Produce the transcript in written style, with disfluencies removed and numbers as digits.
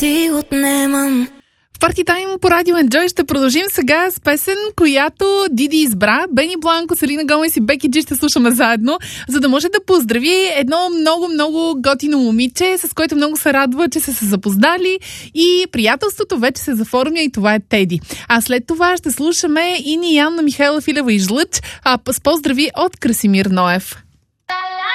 ти отнемам. Парти Тайм по Радио Enjoy ще продължим сега с песен, която Диди избра. Бени Бланко, Селина Гомес и Беки Джи ще слушаме заедно, за да може да поздрави едно много готино момиче, с което много се радва, че са се запознали и приятелството вече се заформя и това е Теди. А след това ще слушаме и Янна Михайла Филева и Жлъч с поздрави от Красимир Ноев.